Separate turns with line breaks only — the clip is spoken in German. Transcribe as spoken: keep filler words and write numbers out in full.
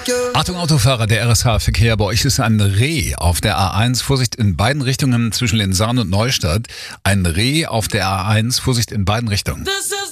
Achtung Autofahrer, der R S H-Verkehr, bei euch ist ein Reh auf der A eins, Vorsicht in beiden Richtungen zwischen Lensahn und Neustadt. Ein Reh auf der A eins, Vorsicht in beiden Richtungen.